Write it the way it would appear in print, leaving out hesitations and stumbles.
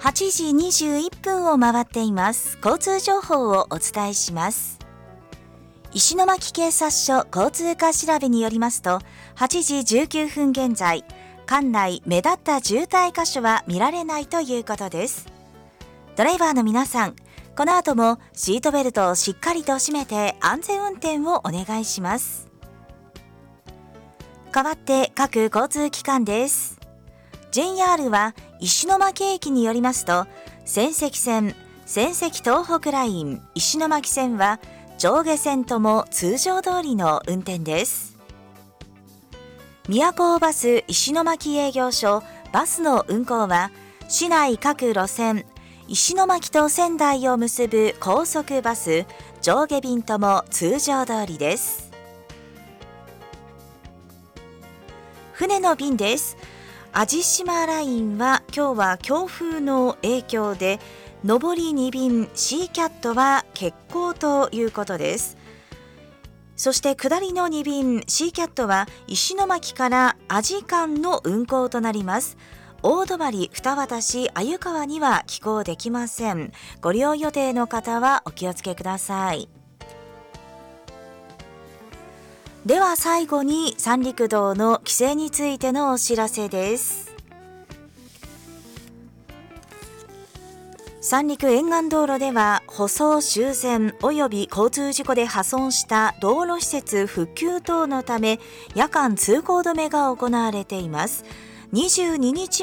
8時21分を回っています。交通情報をお伝えします。石巻警察署交通課調べによりますと、8時19分現在、管内目立った渋滞箇所は見られないということです。ドライバーの皆さん、この後もシートベルトをしっかりと締めて安全運転をお願いします。代わって各交通機関です。JR は石巻駅によりますと、仙石線、仙石東北ライン、石巻線は上下線とも通常通りの運転です。宮高バス石巻営業所バスの運行は、市内各路線、石巻と仙台を結ぶ高速バス、上下便とも通常通りです。船の便です。網島ラインは今日は強風の影響で上り2便シーキャットは欠航ということです。そして下りの2便シーキャットは石巻から網間の運行となります。大泊二渡鮎川には寄港できません。ご利用予定の方はお気をつけください。では最後に三陸道の規制についてのお知らせです。三陸沿岸道路では舗装修繕及び交通事故で破損した道路施設復旧等のため夜間通行止めが行われています。22日